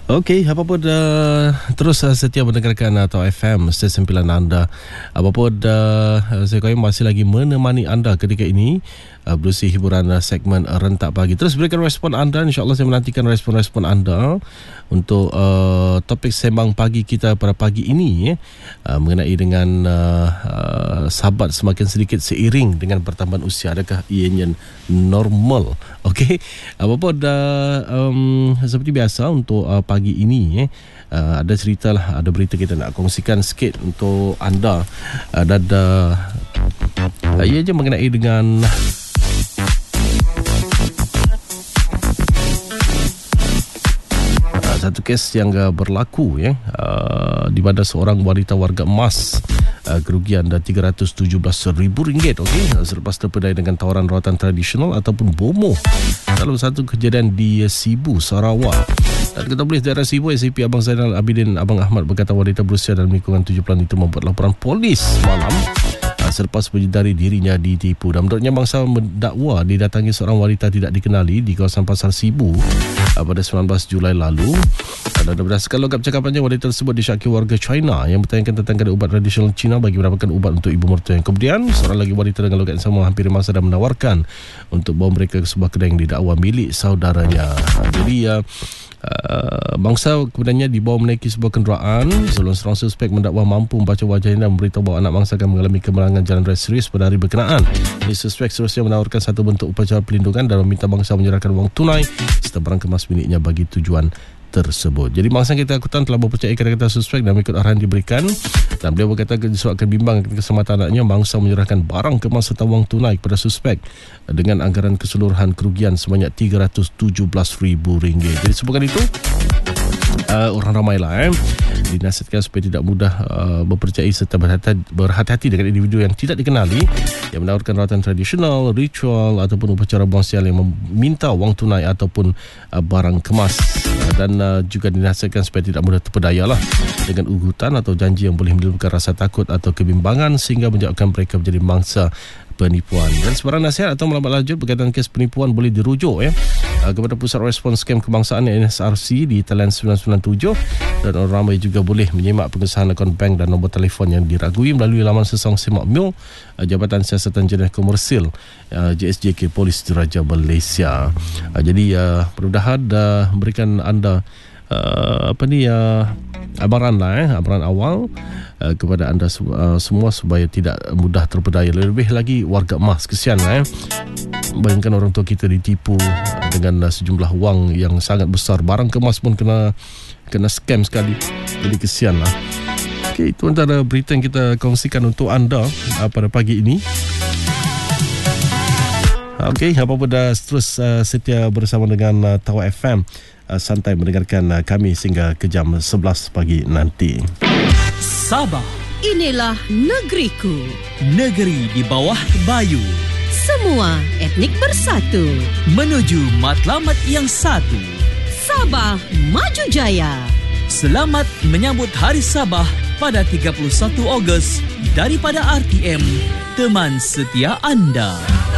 Okey, apa pun terus setia mendengarkan Tahu FM stesen pilihan anda. Apa pun saya kaya masih lagi menemani anda ketika ini berusi hiburan segmen Rentak Pagi. Terus berikan respon anda, insya-Allah saya menantikan respon-respon anda untuk topik sembang pagi kita pada pagi ini mengenai dengan sahabat semakin sedikit seiring dengan pertambahan usia, adakah ianya normal? Okey, apa pun seperti biasa untuk pagi ini ada cerita lah, ada berita kita nak kongsikan sikit untuk anda dan ia je mengenai dengan satu kes yang berlaku di mana seorang wanita warga emas kerugian RM317,000 selepas terpedaya dengan tawaran rawatan tradisional ataupun bomoh dalam satu kejadian di Sibu, Sarawak. Dan kita boleh daerah Sibu, SCP Abang Zainal Abidin Abang Ahmad berkata wanita berusia dalam lingkungan 70-an itu membuat laporan polis malam selepas menyedari dirinya ditipu. Dan menurutnya bangsa mendakwa didatangi seorang wanita tidak dikenali di kawasan Pasar Sibu pada 19 Julai lalu. Dan berdasarkan logam cakapannya, wanita tersebut disyaki warga China yang bertanyakan tentang kadar ubat tradisional Cina bagi mendapatkan ubat untuk ibu mertua. Yang kemudian seorang lagi wanita dengan logam yang sama menghampiri mangsa dan menawarkan untuk bawa mereka ke sebuah kedai yang didakwa milik saudaranya. Jadi bangsa kemudiannya dibawa menaiki sebuah kenderaan. Sebelum seorang suspek mendakwa mampu membaca wajahnya dan memberitahu bahawa anak bangsa akan mengalami kemenangan jalan raya serius pada hari berkenaan. Ini suspek seterusnya menawarkan satu bentuk upacara perlindungan dan meminta bangsa menyerahkan wang tunai serta barang kemas miliknya bagi tujuan tersebut. Jadi mangsa kita akutan telah mempercayai kata-kata suspek dan mengikut arahan diberikan, dan beliau berkata disebabkan bimbang keselamatan anaknya, bangsa menyerahkan barang kemas serta wang tunai kepada suspek dengan anggaran keseluruhan kerugian sebanyak RM317,000. Jadi sebabkan itu orang ramailah dinasihatkan supaya tidak mudah mempercayai serta berhati-hati dengan individu yang tidak dikenali yang menawarkan rawatan tradisional, ritual ataupun upacara buang sial yang meminta wang tunai ataupun barang kemas. Dan juga dinasihatkan supaya tidak mudah terpedaya lah dengan ugutan atau janji yang boleh menimbulkan rasa takut atau kebimbangan sehingga menyebabkan mereka menjadi mangsa penipuan. Dan sebarang nasihat atau melambat lanjut berkaitan kes penipuan boleh dirujuk kepada Pusat Respons Scam Kebangsaan NSRC di talian 997, dan orang ramai juga boleh menyimak pengesahan akaun bank dan nombor telefon yang diragui melalui laman sesong Semak Mil Jabatan Siasatan Jenayah Komersil JSJK Polis Diraja Malaysia. Jadi mudah-mudahan memberikan anda amaran awal kepada anda semua supaya tidak mudah terpedaya. Lebih lagi warga emas, kesian bayangkan orang tua kita ditipu dengan sejumlah wang yang sangat besar, barang kemas pun kena scam sekali. Jadi kesian lah. Okey, itu antara berita yang kita kongsikan untuk anda pada pagi ini. Okey, apa-apa dah terus setia bersama dengan Tahu FM. Santai mendengarkan kami sehingga ke jam 11 pagi nanti. Sabah, inilah negeriku. Negeri di bawah bayu. Semua etnik bersatu menuju matlamat yang satu. Sabah Maju Jaya. Selamat menyambut Hari Sabah pada 31 Ogos daripada RTM, teman setia anda.